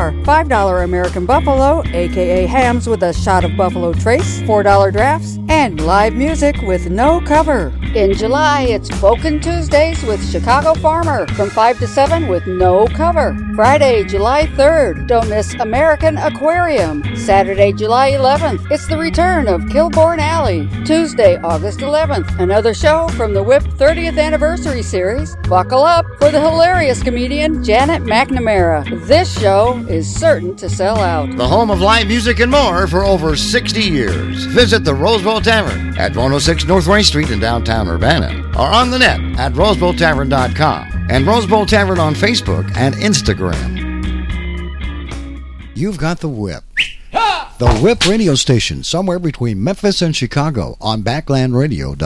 cigar, $5 American Buffalo, aka hams with a shot of Buffalo Trace, $4 drafts, and live music with no cover. In July, it's Boken Tuesdays with Chicago Farmer from 5 to 7 with no cover. Friday, July 3rd, don't miss American Aquarium. Saturday, July 11th, it's the return of Kilbourne Alley. Tuesday, August 11th, another show from the WHIP 30th Anniversary Series. Buckle up for the hilarious comedian Janet McNamara. This show is certain to sell out. The home of live music and more for over 60 years. Visit the Rosebud Tavern at 106 North Rain Street in downtown Urbana, or on the net at rosebudtavern.com and Rosebud Tavern on Facebook and Instagram. You've got the Whip. The Whip radio station, somewhere between Memphis and Chicago on BacklandRadio.com.